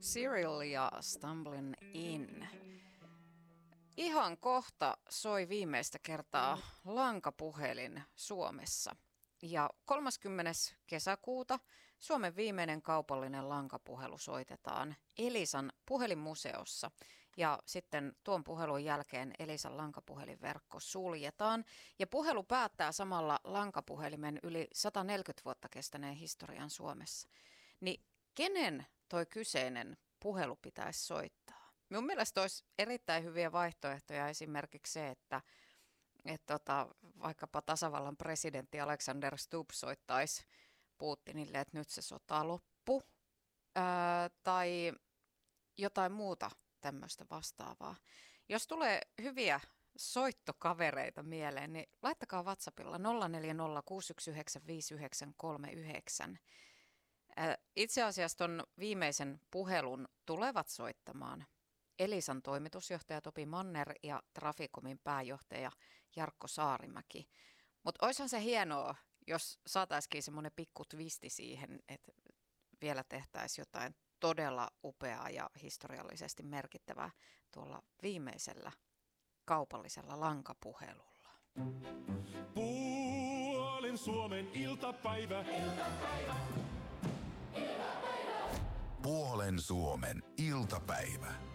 Serial ja Stumbling In. Ihan kohta soi viimeistä kertaa lankapuhelin Suomessa. Ja 30. kesäkuuta Suomen viimeinen kaupallinen lankapuhelu soitetaan Elisan puhelinmuseossa. Ja sitten tuon puhelun jälkeen Elisan lankapuhelinverkko suljetaan. Ja puhelu päättää samalla lankapuhelimen yli 140 vuotta kestäneen historian Suomessa. Niin kenen toi kyseinen puhelu pitäisi soittaa? Minun mielestä olisi erittäin hyviä vaihtoehtoja esimerkiksi se, että vaikkapa tasavallan presidentti Alexander Stubb soittaisi Putinille, että nyt se sota loppu, tai jotain muuta tämmöistä vastaavaa. Jos tulee hyviä soittokavereita mieleen, niin laittakaa WhatsAppilla 0406195939. Itse asiassa ton viimeisen puhelun tulevat soittamaan Elisan toimitusjohtaja Topi Manner ja Traficomin pääjohtaja Jarkko Saarimäki. Mutta olisihan se hienoa, jos saataisiin semmoinen pikku twisti siihen, että vielä tehtäisiin jotain todella upeaa ja historiallisesti merkittävää tuolla viimeisellä kaupallisella lankapuhelulla. Puolen Suomen iltapäivä. Puolen Suomen iltapäivä.